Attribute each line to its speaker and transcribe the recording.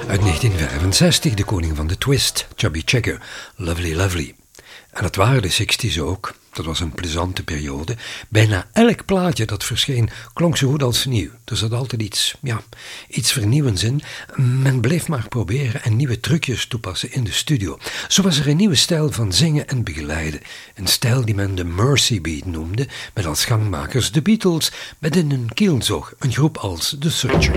Speaker 1: Uit 1965, de koning van de twist, Chubby Checker, Lovely Lovely. En het waren de 60's ook. Dat was een plezante periode. Bijna elk plaatje dat verscheen klonk zo goed als nieuw. Er zat altijd iets vernieuwends in. Men bleef maar proberen en nieuwe trucjes toepassen in de studio. Zo was er een nieuwe stijl van zingen en begeleiden. Een stijl die men de Mercy Beat noemde, met als gangmakers de Beatles, met in hun kielzog een groep als The Searchers.